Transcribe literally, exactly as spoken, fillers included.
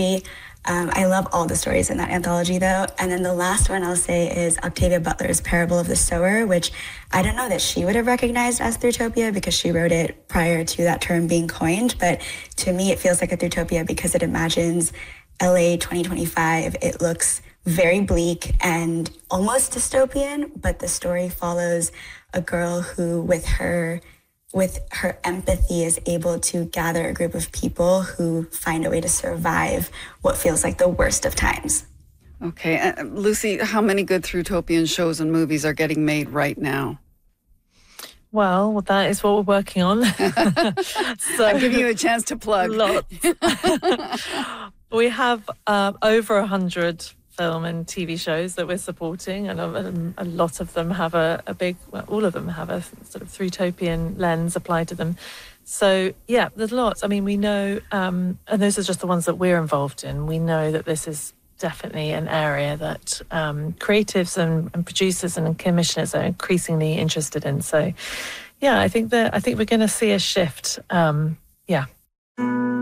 biography. Um, I love all the stories in that anthology, though. And then the last one I'll say is Octavia Butler's Parable of the Sower, which I don't know that she would have recognized as Throughtopia because she wrote it prior to that term being coined. But to me, it feels like a Throughtopia because it imagines L A twenty twenty-five. It looks very bleak and almost dystopian, but the story follows a girl who, with her with her empathy, is able to gather a group of people who find a way to survive what feels like the worst of times. Okay. Uh, Lucy, how many good Throughotopian shows and movies are getting made right now? Well, that is what we're working on. So I'm giving you a chance to plug. Lots. We have uh, over a hundred film and T V shows that we're supporting, and a, a lot of them have a, a big, well, all of them have a sort of Throughotopian lens applied to them. So, yeah, there's lots. I mean, we know, um, and those are just the ones that we're involved in. We know that this is definitely an area that um, creatives and, and producers and commissioners are increasingly interested in. So, yeah, I think that I think we're going to see a shift. Um, yeah.